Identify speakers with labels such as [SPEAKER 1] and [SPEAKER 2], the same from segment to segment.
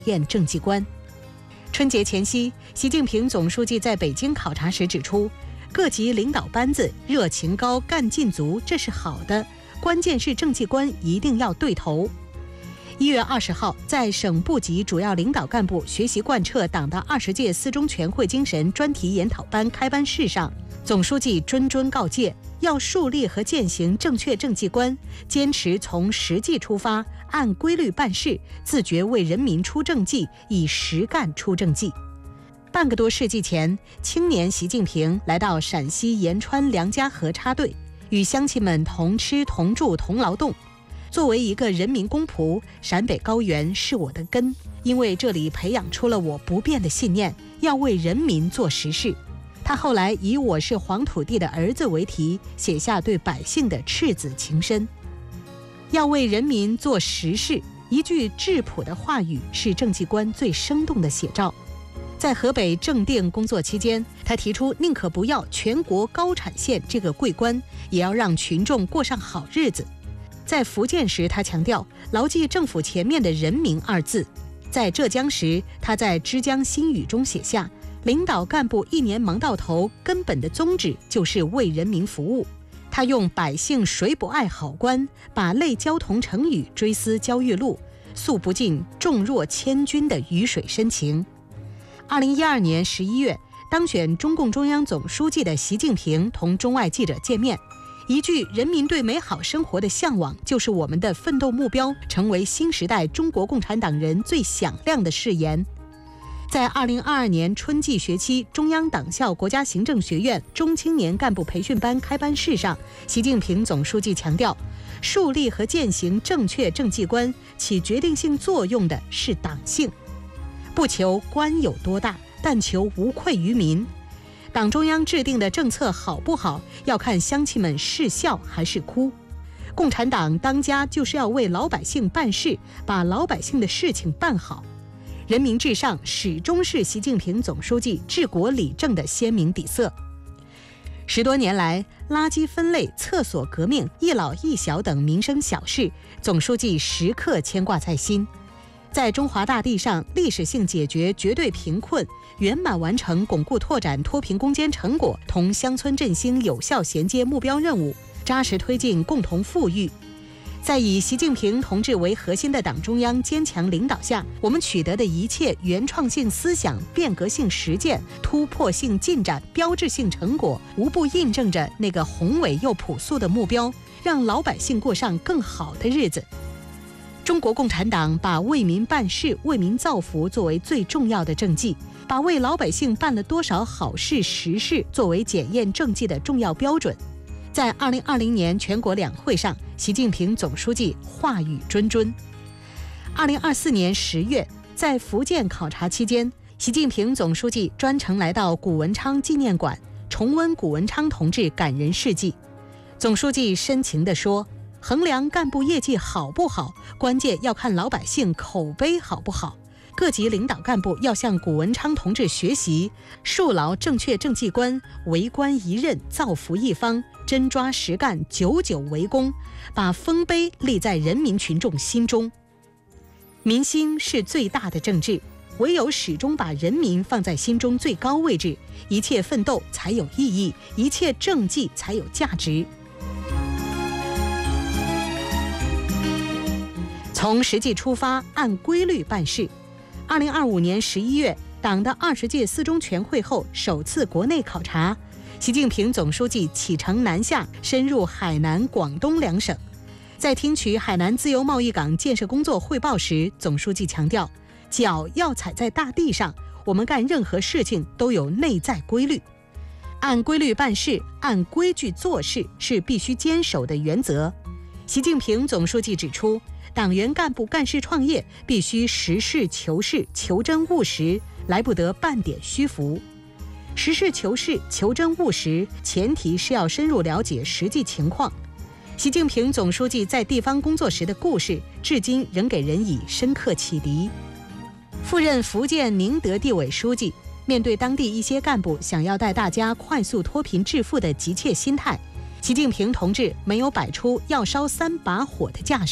[SPEAKER 1] 验政绩观。春节前夕，习近平总书记在北京考察时指出，各级领导班子热情高、干劲足，这是好的，关键是政绩观一定要对头。1月20号，在省部级主要领导干部学习贯彻党的20届四中全会精神专题研讨班开班式上，总书记谆告诫，要树立和践行正确政绩观，坚持从实际出发，按规律办事，自觉为人民出政绩，以实干出政绩。半个多世纪前，青年习近平来到陕西延川梁家河插队，与乡亲们同吃同住同劳动。作为一个人民公仆，陕北高原是我的根，因为这里培养出了我不变的信念，要为人民做实事。他后来以我是黄土地的儿子为题，写下对百姓的赤子情深。要为人民做实事，一句质朴的话语是政绩观最生动的写照。在河北正定工作期间，他提出宁可不要全国高产县这个桂冠，也要让群众过上好日子。在福建时，他强调牢记政府前面的人民二字。在浙江时，他在《之江新语》中写下，领导干部一年忙到头，根本的宗旨就是为人民服务。他用百姓谁不爱好官，把泪交同成语追思焦裕禄，诉不尽重若千钧的鱼水深情。2012年11月，当选中共中央总书记的习近平同中外记者见面，一句人民对美好生活的向往就是我们的奋斗目标，成为新时代中国共产党人最响亮的誓言。在2022年春季学期中央党校国家行政学院中青年干部培训班开班式上，习近平总书记强调，树立和践行正确政绩观，起决定性作用的是党性。不求官有多大，但求无愧于民。党中央制定的政策好不好，要看乡亲们是笑还是哭。共产党当家就是要为老百姓办事，把老百姓的事情办好。人民至上始终是习近平总书记治国理政的鲜明底色。10多年来，垃圾分类、厕所革命、一老一小等民生小事，总书记时刻牵挂在心。在中华大地上历史性解决绝对贫困，圆满完成巩固拓展脱贫攻坚成果同乡村振兴有效衔接目标任务，扎实推进共同富裕。在以习近平同志为核心的党中央坚强领导下，我们取得的一切原创性思想、变革性实践、突破性进展、标志性成果，无不印证着那个宏伟又朴素的目标，让老百姓过上更好的日子。中国共产党把为民办事、为民造福作为最重要的政绩，把为老百姓办了多少好事实事作为检验政绩的重要标准。在2020年全国两会上，习近平总书记话语谆谆。2024年10月，在福建考察期间，习近平总书记专程来到古文昌纪念馆，重温古文昌同志感人事迹。总书记深情地说，衡量干部业绩好不好，关键要看老百姓口碑好不好。各级领导干部要向古文昌同志学习，树牢正确政绩观，为官一任，造福一方，真抓实干，久久为功，把丰碑立在人民群众心中。民心是最大的政治，唯有始终把人民放在心中最高位置，一切奋斗才有意义，一切政绩才有价值。从实际出发，按规律办事。2025年11月，党的20届四中全会后首次国内考察，习近平总书记启程南下，深入海南、广东两省。在听取海南自由贸易港建设工作汇报时，总书记强调，脚要踩在大地上，我们干任何事情都有内在规律。按规律办事，按规矩做事是必须坚守的原则。习近平总书记指出，党员干部干事创业必须实事求是、求真务实，来不得半点虚浮。实事求是、求真务实，前提是要深入了解实际情况。习近平总书记在地方工作时的故事，至今仍给人以深刻启迪。赴任福建宁德地委书记，面对当地一些干部想要带大家快速脱贫致富的急切心态，习近平同志没有摆出要烧3把火的架势，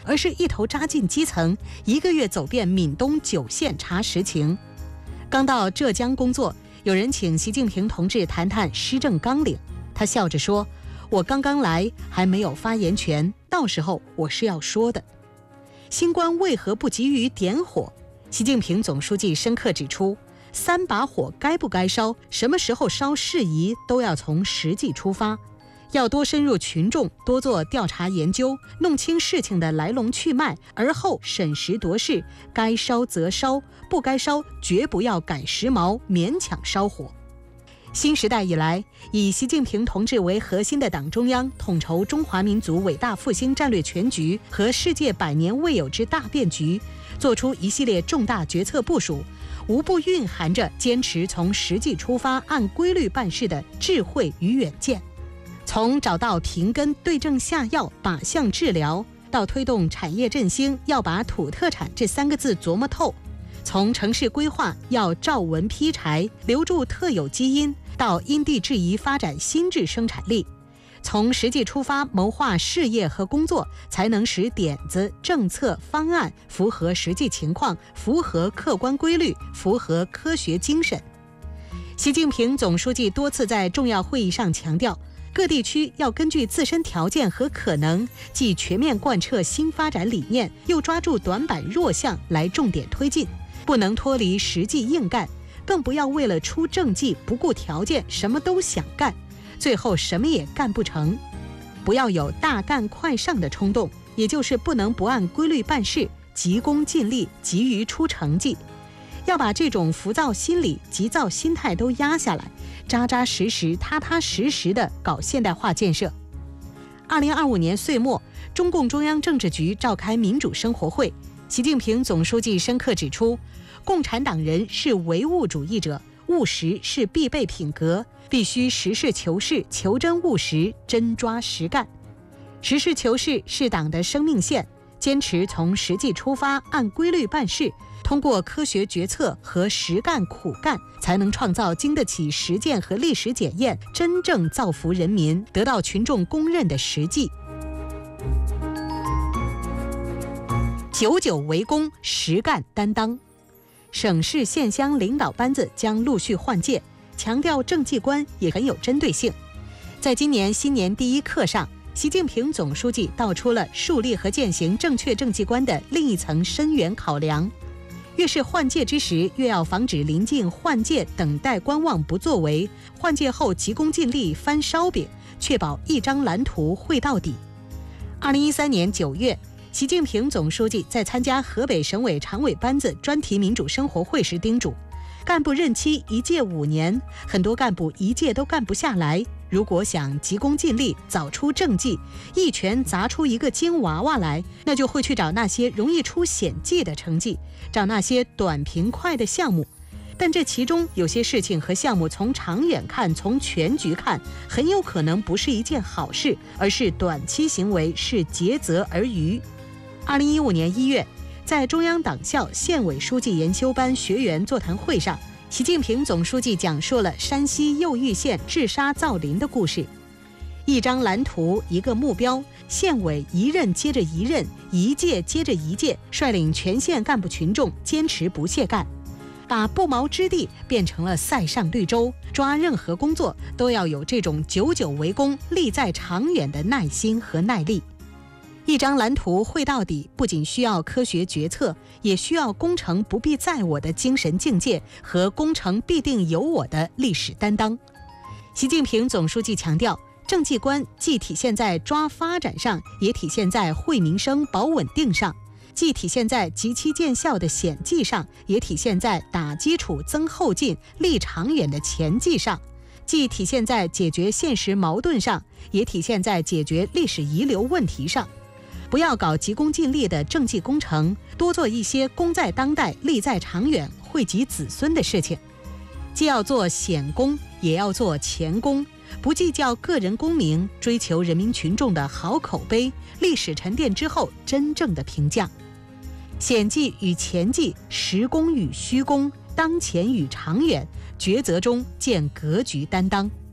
[SPEAKER 1] 而是一头扎进基层，1个月走遍闽东9县查实情。刚到浙江工作，有人请习近平同志谈谈施政纲领，他笑着说：“我刚刚来，还没有发言权，到时候我是要说的。”新官为何不急于点火？习近平总书记深刻指出，3把火该不该烧，什么时候烧适宜，都要从实际出发，要多深入群众，多做调查研究，弄清事情的来龙去脉，而后审时度势，该烧则烧，不该烧绝不要赶时髦，勉强烧火。新时代以来，以习近平同志为核心的党中央统筹中华民族伟大复兴战略全局和世界100年未有之大变局，做出一系列重大决策部署，无不蕴含着坚持从实际出发、按规律办事的智慧与远见。从找到平根、对症下药、靶向治疗，到推动产业振兴，要把土特产这3个字琢磨透；从城市规划要照文劈柴，留住特有基因，到因地制宜发展新质生产力。从实际出发谋划事业和工作，才能使点子、政策、方案符合实际情况，符合客观规律，符合科学精神。习近平总书记多次在重要会议上强调，各地区要根据自身条件和可能，既全面贯彻新发展理念，又抓住短板弱项来重点推进，不能脱离实际硬干，更不要为了出政绩不顾条件，什么都想干，最后什么也干不成。不要有大干快上的冲动，也就是不能不按规律办事，急功近利，急于出成绩。要把这种浮躁心理、急躁心态都压下来，扎扎实实、踏踏实实地搞现代化建设。2025年岁末，中共中央政治局召开民主生活会，习近平总书记深刻指出，共产党人是唯物主义者，务实是必备品格，必须实事求是、求真务实、真抓实干。实事求是是党的生命线，坚持从实际出发，按规律办事，通过科学决策和实干苦干，才能创造经得起实践和历史检验，真正造福人民，得到群众公认的实际。99围攻，实干担当。省市县乡领导班子将陆续换届，强调政绩观也很有针对性。在今年新年第一课上，习近平总书记道出了树立和践行正确政绩观的另一层深远考量。越是换届之时，越要防止临近换届等待观望不作为，换届后急功近利翻烧饼，确保一张蓝图绘到底。2013年9月，习近平总书记在参加河北省委常委班子专题民主生活会时叮嘱，干部任期1届5年，很多干部1届都干不下来，如果想急功近利，早出政绩，一拳砸出一个金娃娃来，那就会去找那些容易出险绩的成绩，找那些短平快的项目。但这其中有些事情和项目从长远看，从全局看，很有可能不是一件好事，而是短期行为，是竭泽而渔。2015年1月，在中央党校县委书记研修班学员座谈会上，习近平总书记讲述了山西右玉县治沙造林的故事。一张蓝图，一个目标，县委一任接着一任，一届接着一届，率领全县干部群众坚持不懈干，把不毛之地变成了塞上绿洲。抓任何工作都要有这种99围攻、利在长远的耐心和耐力。一张蓝图绘到底，不仅需要科学决策，也需要功成不必在我的精神境界和功成必定有我的历史担当。习近平总书记强调，政绩观既体现在抓发展上，也体现在惠民生、保稳定上；既体现在急期见效的显绩上，也体现在打基础、增后劲、立长远的前绩上；既体现在解决现实矛盾上，也体现在解决历史遗留问题上。不要搞急功近利的政绩工程，多做一些功在当代、利在长远、惠及子孙的事情。既要做显功，也要做前功，不计较个人功名，追求人民群众的好口碑，历史沉淀之后真正的评价。显绩与前绩，实功与虚功，当前与长远，抉择中见格局担当。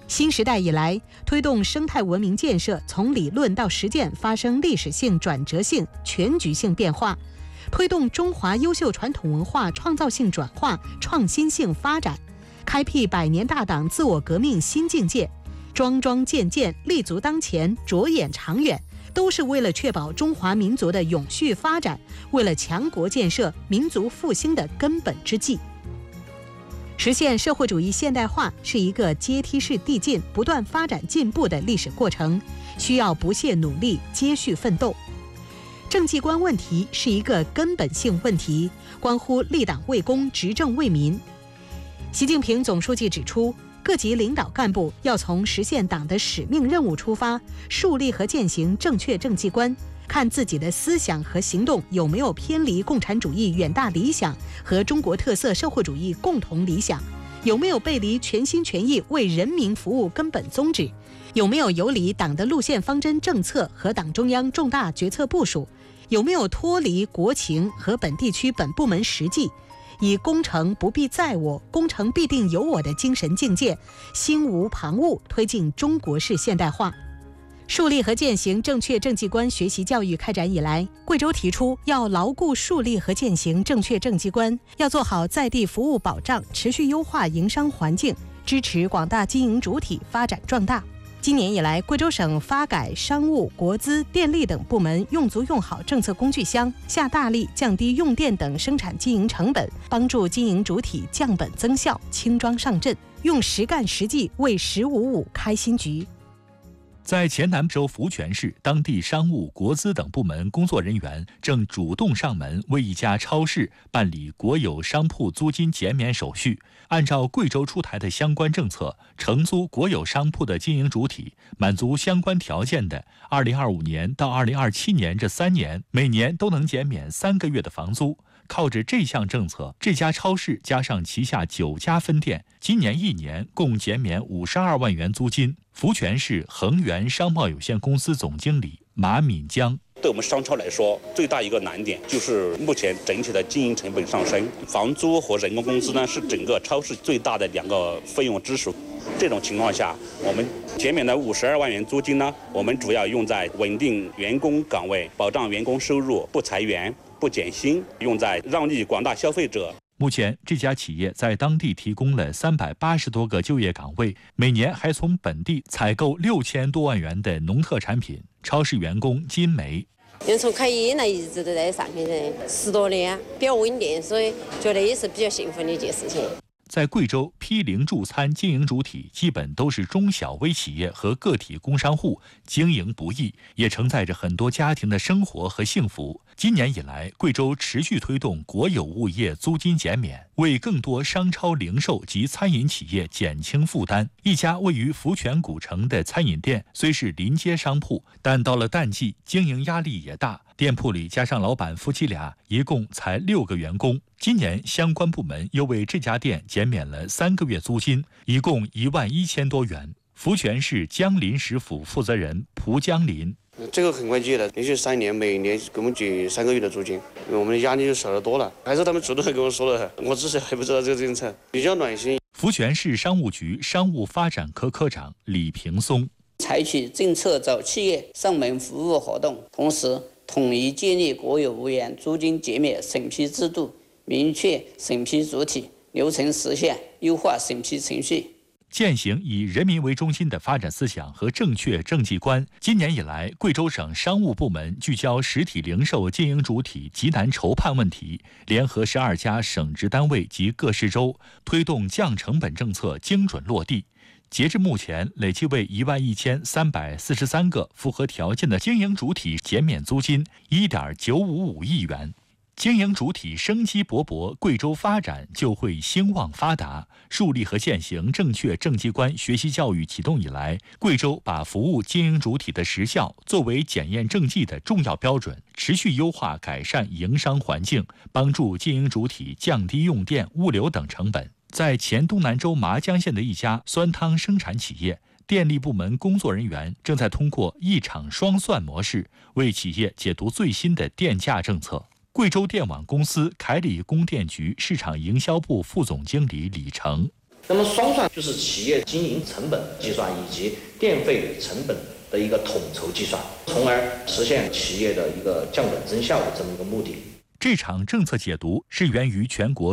[SPEAKER 1] 新时代以来，推动生态文明建设从理论到实践发生历史性、转折性、全局性变化，推动中华优秀传统文化创造性转化、创新性发展，开辟100年大党自我革命新境界，桩桩件件立足当前，着眼长远，都是为了确保中华民族的永续发展，为了强国建设、民族复兴的根本之计。实现社会主义现代化是一个阶梯式递进、不断发展进步的历史过程，需要不懈努力、接续奋斗。政绩观问题是一个根本性问题，关乎立党为公、执政为民。习近平总书记指出，各级领导干部要从实现党的使命任务出发，树立和践行正确政绩观，看自己的思想和行动有没有偏离共产主义远大理想和中国特色社会主义共同理想，有没有背离全心全意为人民服务根本宗旨，有没有游离党的路线方针政策和党中央重大决策部署，有没有脱离国情和本地区本部门实际，以工程不必在我，工程必定有我的精神境界，心无旁骛推进中国式现代化。树立和践行正确政绩观学习教育开展以来，贵州提出要牢固树立和践行正确政绩观，要做好在地服务保障，持续优化营商环境，支持广大经营主体发展壮大。今年以来，贵州省发改、商务、国资、电力等部门用足用好政策工具箱，下大力降低用电等生产经营成本，帮助经营主体降本增效、轻装上阵，用实干实际为“1055”开新局。
[SPEAKER 2] 在黔南州福泉市，当地商务、国资等部门工作人员正主动上门为一家超市办理国有商铺租金减免手续。按照贵州出台的相关政策，承租国有商铺的经营主体满足相关条件的，2025年到2027年这3年，每年都能减免3个月的房租。靠着这项政策，这家超市加上旗下9家分店，今年1年共减免52万元租金。福泉市恒源商贸有限公司总经理马敏江：
[SPEAKER 3] 对我们商超来说，最大一个难点就是目前整体的经营成本上升，房租和人工工资呢是整个超市最大的2个费用支出。这种情况下，我们减免的52万元租金呢，我们主要用在稳定员工岗位、保障员工收入、不裁员、不减薪，用在让利广大消费者。
[SPEAKER 2] 目前，这家企业在当地提供了380多个就业岗位，每年还从本地采购6000多万元的农特产品。超市员工金梅：
[SPEAKER 4] 因为从开业以来一直都在上面10多年，比较稳定，所以觉得也是比较幸福的一件事情。
[SPEAKER 2] 在贵州，批零助餐经营主体基本都是中小微企业和个体工商户，经营不易，也承载着很多家庭的生活和幸福。今年以来，贵州持续推动国有物业租金减免，为更多商超零售及餐饮企业减轻负担。一家位于福泉古城的餐饮店虽是临街商铺，但到了淡季，经营压力也大。店铺里加上老板夫妻俩，一共才6个员工。今年相关部门又为这家店减免了3个月租金，一共11000多元。福泉市江林食府负责人蒲江林：
[SPEAKER 5] 这个很快结的，连续3年，每年给我们结3个月的租金，我们的压力就少得多了。还是他们主动跟我说的，我只是还不知道这个政策，比较暖心。
[SPEAKER 2] 福泉市商务局商务发展科科长李平松：
[SPEAKER 6] 采取政策找企业上门服务活动，同时统一建立国有物业租金减免审批制度，明确审批主体、流程实现，优化审批程序。
[SPEAKER 2] 践行以人民为中心的发展思想和正确政绩观。今年以来，贵州省商务部门聚焦实体零售经营主体急难筹判问题，联合12家省直单位及各市州，推动降成本政策精准落地。截至目前，累计为11343个符合条件的经营主体减免租金1.955亿元。经营主体生机勃勃，贵州发展就会兴旺发达。树立和践行正确政绩观学习教育启动以来，贵州把服务经营主体的实效作为检验政绩的重要标准，持续优化改善营商环境，帮助经营主体降低用电、物流等成本。在黔东南州麻江县的一家酸汤生产企业，电力部门工作人员正在通过一场双算模式，为企业解读最新的电价政策。贵州电网公司凯里供电局市场营销部副总经理李成：
[SPEAKER 7] 那么双算就是企业经营成本计算以及电费成本的一个统筹计算，从而实现企业的一个降本增效的这么一个目的。
[SPEAKER 2] 这场政策解读是源于全国